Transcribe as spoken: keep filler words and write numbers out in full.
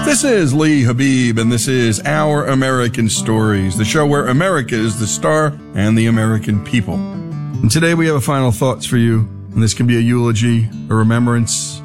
This is Lee Habib, and this is Our American Stories, the show where America is the star and the American people. And today we have a final thoughts for you, and this can be a eulogy, a remembrance,